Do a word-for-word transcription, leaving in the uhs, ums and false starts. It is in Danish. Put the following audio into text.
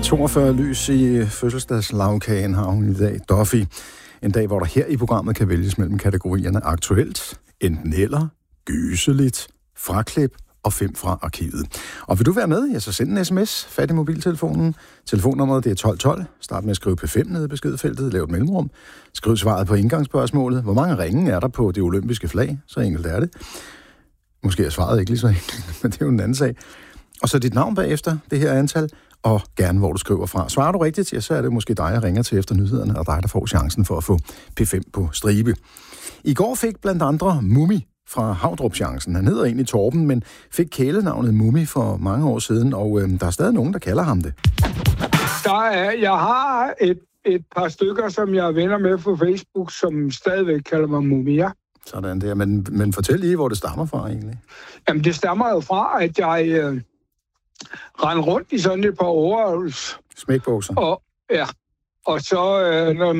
toogfyrre lys i fødselsdagslagkagen har hun i dag. Duffy. En dag, hvor der her i programmet kan vælges mellem kategorierne aktuelt, enten eller, gyseligt, fraklip og fem fra arkivet. Og vil du være med, ja, så send en sms, fat i mobiltelefonen. Telefonnummeret det er tolv tolv. Start med at skrive P fem nede i beskedfeltet, lav et mellemrum. Skriv svaret på indgangsspørgsmålet. Hvor mange ringe er der på det olympiske flag? Så enkelt er det. Måske er svaret ikke lige så enkelt, men det er jo en anden sag. Og så dit navn bagefter, det her antal, og gerne hvor du skriver fra. Svarer du rigtigt, ja, så er det måske dig, der ringer til efter nyhederne, og dig, der får chancen for at få P fem på stribe. I går fik blandt andre Mummi fra Havdrup chancen. Han hedder egentlig Torben, men fik kælenavnet Mummi for mange år siden, og øh, der er stadig nogen, der kalder ham det. Der er, jeg har et, et par stykker, som jeg er venner med på Facebook, som stadigvæk kalder mig Mummi, ja. Sådan der, men, men fortæl lige, hvor det stammer fra egentlig. Jamen, det stammer jo fra, at jeg øh, rendte rundt i sådan et par overholds. Smækbukser. Og, ja, og så, øh, når